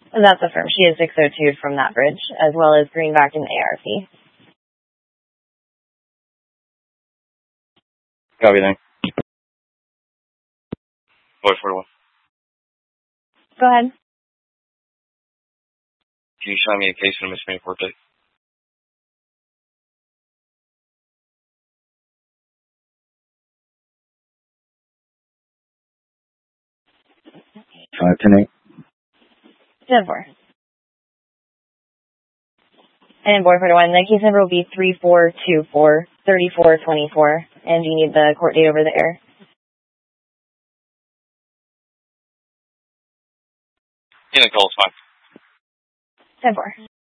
That's affirmed. She is 602 from that bridge, as well as greenback in ARP. Copy, thanks. Boy 41. Go ahead. Can you show me a case in a misdemeanor court date? Tonight. 10-4. And boy 41, the case number will be 3424-3424. And you need the court date over the air. Yeah, the call's fine. 10-4.